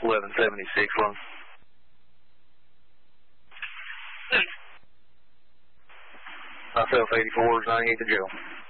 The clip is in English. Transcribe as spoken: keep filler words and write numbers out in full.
eleven seventy-six one. Myself eighty-four is ninety-eight to jail.